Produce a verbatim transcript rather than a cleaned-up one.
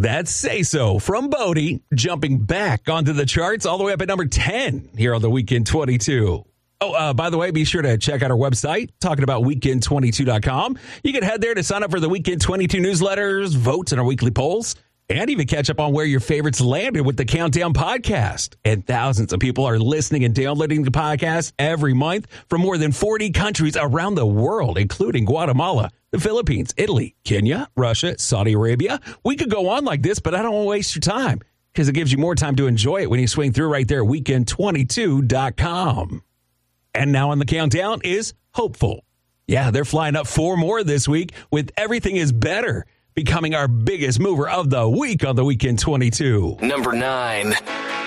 That's Say So from Bodie, jumping back onto the charts all the way up at number ten here on the Weekend twenty-two. Oh, uh, by the way, be sure to check out our website, talking about weekend twenty-two dot com. You can head there to sign up for the Weekend twenty-two newsletters, votes in our weekly polls, and even catch up on where your favorites landed with the Countdown podcast. And thousands of people are listening and downloading the podcast every month from more than forty countries around the world, including Guatemala, the Philippines, Italy, Kenya, Russia, Saudi Arabia. We could go on like this, but I don't want to waste your time because it gives you more time to enjoy it when you swing through right there at weekend twenty-two dot com. And now on the countdown is Hopeful. Yeah, they're flying up four more this week with Everything Is Better, becoming our biggest mover of the week on the Weekend twenty-two. Number nine.